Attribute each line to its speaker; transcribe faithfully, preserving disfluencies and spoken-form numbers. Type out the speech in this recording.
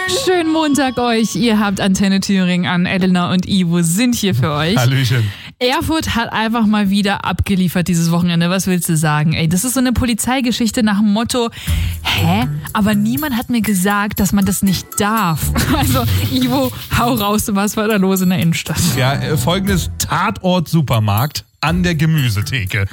Speaker 1: Schönen Montag euch. Ihr habt Antenne Thüringen an. Elena und Ivo sind hier für euch.
Speaker 2: Hallöchen.
Speaker 1: Erfurt hat einfach mal wieder abgeliefert dieses Wochenende. Was willst du sagen? Ey, das ist so eine Polizeigeschichte nach dem Motto, hä? Aber niemand hat mir gesagt, dass man das nicht darf. Also, Ivo, hau raus, was war da los in der Innenstadt?
Speaker 2: Ja, äh, folgendes: Tatort Supermarkt an der Gemüsetheke.